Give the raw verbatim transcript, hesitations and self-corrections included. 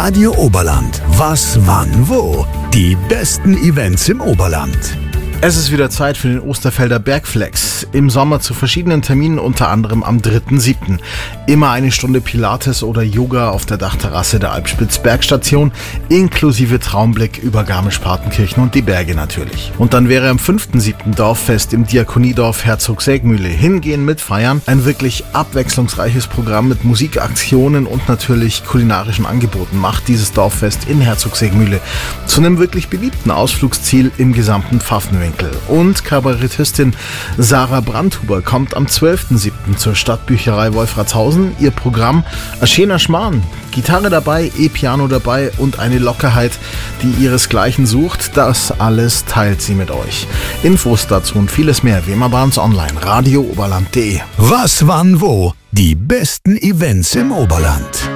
Radio Oberland. Was, wann, wo? Die besten Events im Oberland. Es ist wieder Zeit für den Osterfelder Bergflex. Im Sommer zu verschiedenen Terminen, unter anderem am dritten siebten Immer eine Stunde Pilates oder Yoga auf der Dachterrasse der Alpspitz-Bergstation, inklusive Traumblick über Garmisch-Partenkirchen und die Berge natürlich. Und dann wäre am fünften siebten Dorffest im Diakoniedorf Herzog-Sägmühle. Hingehen, mitfeiern. Ein wirklich abwechslungsreiches Programm mit Musikaktionen und natürlich kulinarischen Angeboten macht dieses Dorffest in Herzog-Sägmühle zu einem wirklich beliebten Ausflugsziel im gesamten Pfaffenwinkel. Und Kabarettistin Sarah Brandhuber kommt am zwölften siebten zur Stadtbücherei Wolfratshausen. Ihr Programm: ein schöner Schmarrn, Gitarre dabei, E-Piano dabei und eine Lockerheit, die ihresgleichen sucht. Das alles teilt sie mit euch. Infos dazu und vieles mehr wie immer bei uns online, radio oberland punkt de. Was, wann, wo? Die besten Events im Oberland.